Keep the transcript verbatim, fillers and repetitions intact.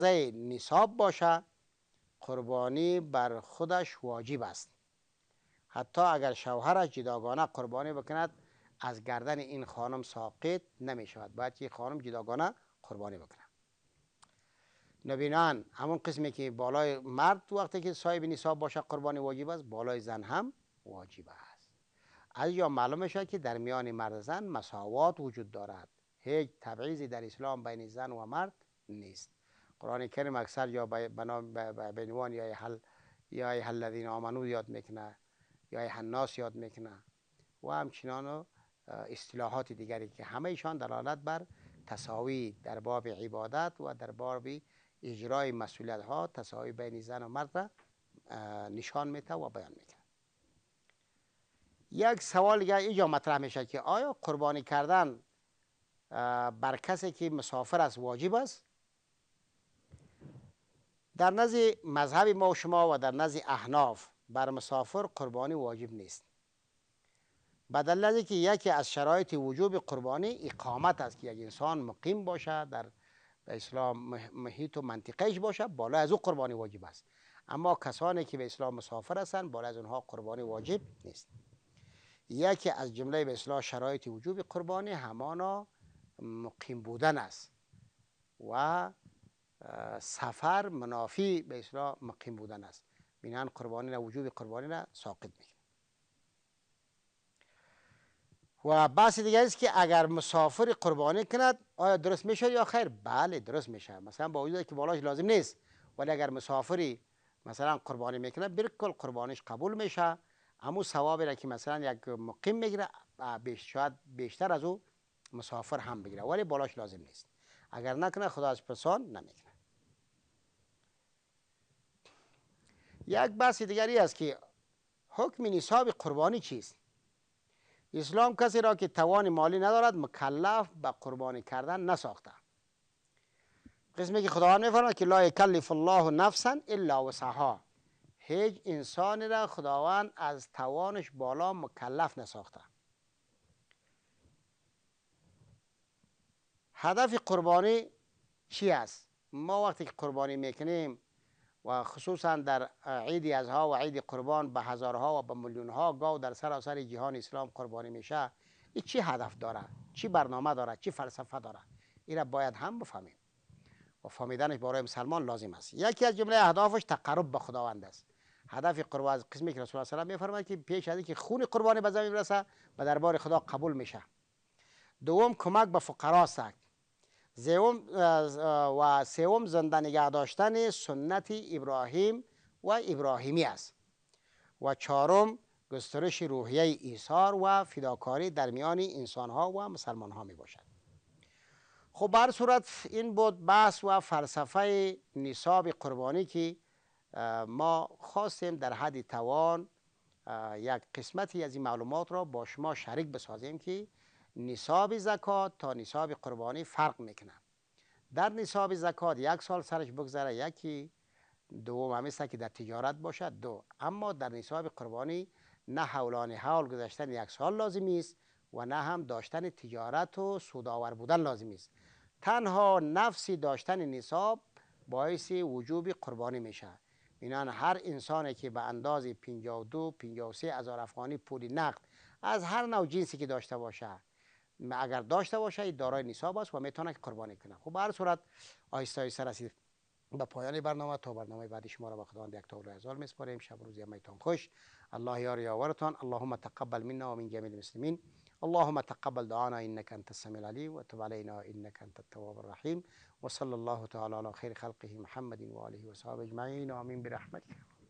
نصاب باشه قربانی بر خودش واجب است. حتی اگر شوهرش جداگانه قربانی بکند از گردن این خانم ساقط نمی شود، باید که خانم جداگانه قربانی بکنه. نبینان همون قسمی که بالای مرد وقتی که صاحب نصاب باشه قربانی واجب است، بالای زن هم واجب است. از اینجا معلوم میشه که در میان مرد و زن مساوات وجود دارد، هیچ تبعیضی در اسلام بین زن و مرد نیست. قرآن کریم اکثر یا به عنوان یا حل یا ایها الذین آمنو یاد میکنه، یا ایها الناس یاد میکنه و همچنان اصطلاحات دیگری که همه ایشان دلالت بر تساوی در باب عبادت و در باب اجرای مسئولیت ها، تساوی بین زن و مرد را نشان میده و بیان میکنه. یک سوال دیگه اینجا مطرح میشه که آیا قربانی کردن بر کسی که مسافر است واجب است؟ در نزد مذهب ما و شما و در نزد احناف بر مسافر قربانی واجب نیست، به دلیل از که یکی از شرایط وجوب قربانی اقامت است که یک انسان مقیم باشه در به اسلام محیط و منطقهش باشه، بالا از او قربانی واجب است. اما کسانی که به اسلام مسافر هستند بالا از اونها قربانی واجب نیست. یکی از جمله به اصطلاح شرایط وجوب قربانی همانا مقیم بودن است و سفر منافی به اصطلاح مقیم بودن است. بنابراین قربانی را وجوب قربانی را ساقط میکنه. و بحث دیگه است که اگر مسافر قربانی کند آیا درست میشه یا خیر؟ بله درست میشه. مثلا با وجود که بالاش لازم نیست، ولی اگر مسافری مثلا قربانی میکنه بالکل قربانیش قبول میشه. اما ثوابی را که مثلا یک مقیم میگیره شاید بیشتر از او مسافر هم بگیره، ولی بالاش لازم نیست. اگر نکنه خدا از پسان نمیکنه. یک بحث دیگری است که حکم نصاب قربانی چیست؟ اسلام کسی را که توان مالی ندارد مکلف به قربانی کردن نساخته. قسمی که خداوند میفرماید که لا یکلف الله نفسا الا وسعها، هیچ انسانی را خداوند از توانش بالا مکلف نساخته. هدف قربانی چی است؟ ما وقتی که قربانی میکنیم و خصوصا در عید اضحی و عید قربان به هزارها و به میلیونها گاو در سراسر جهان اسلام قربانی میشه، این چی هدف داره؟ چی برنامه داره؟ چی فلسفه داره؟ این را باید هم بفهمیم و فهمیدنش برای مسلمان لازم است. یکی از جمله اهدافش تقرب به خداوند است. هدف قربانی قسمی که رسول الله صلی الله علیه و آله میفرماید که پیش از اینکه خون قربانی به زمین برسه به دربار خدا قبول میشه. دوم کمک به فقرا است. زیوم و سوم زنده نگه داشتن سنت ابراهیم و ابراهیمی است. و چهارم گسترش روحیه ایثار و فداکاری در میان انسانها و مسلمانها می باشد. خب به هر صورت این بود بحث و فلسفه نصاب قربانی که ما خواستیم در حد توان یک قسمتی از این معلومات را با شما شریک بسازیم که نصاب زکات تا نصاب قربانی فرق میکنه. در نصاب زکات یک سال سرش بگذره، یکی دوم همیشه که در تجارت باشد دو. اما در نصاب قربانی نه حولان حول گذشتن یک سال لازمی است و نه هم داشتن تجارت و سودآور بودن لازمی است. تنها نفسی داشتن نصاب باعث وجوب قربانی میشه. اینان هر انسانی که به اندازه پنجاه و دو پنجاه و سه هزار افغانی پول نقد از هر نوع جنسی که داشته باشه، اگر داشته باشه دارای نصاب است و میتونه قربانی کنه. خب به هر صورت آهسته آهسته رسید به پایان برنامه. تا برنامه بعدی شما را به خداوند یک طور ازال میسپاریم. شب روزی همتون خوش. الله یار یاورتان. اللهم تقبل منا و من جميع المسلمین. اللهم تقبل دعانا انك انت السميع العليم وتب علينا انك انت التواب الرحيم وصلى الله تعالى على خير خلقه محمد و آله و صحبه اجمعین. آمین برحمتك.